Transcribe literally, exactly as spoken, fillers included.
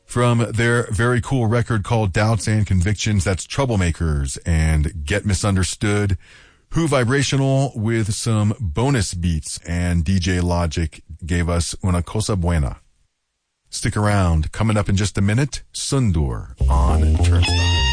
From their very cool record called Doubts and Convictions, that's Troublemakers and Get Misunderstood. Who Vibrational with some bonus beats, and D J Logic gave us Una Cosa Buena. Stick around. Coming up in just a minute, Sundur on Turnstile.